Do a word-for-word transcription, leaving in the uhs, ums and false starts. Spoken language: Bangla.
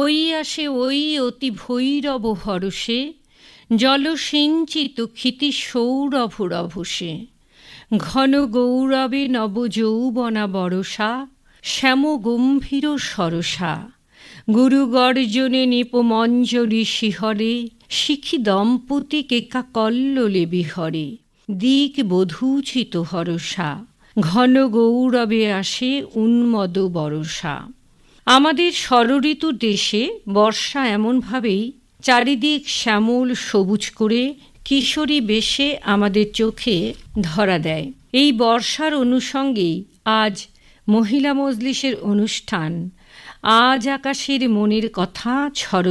বই আসে ওই অতি ভৈরব হরষে, জলসিঞ্চিত ক্ষিতি সৌরভ রভসে। ঘন গৌরবে নবযৌবনা বরষা, শ্যাম গম্ভীর সরসা। গুরু গর্জনে নিপমঞ্জরি শিহরে, শিখি দম্পতি কেকা কল্লোলে বিহরে। দিক বধূচিত হরসা, ঘন গৌরবে আসে উন্মদ বরষা। আমাদের ষড়ঋতু দেশে বর্ষা এমনভাবেই চারিদিক শ্যামল সবুজ করে কিশোরী বেশে আমাদের চোখে ধরা দেয়। এই বর্ষার অনুষঙ্গেই আজ মহিলা মজলিসের অনুষ্ঠান। আজ আকাশের মনের কথা ছড়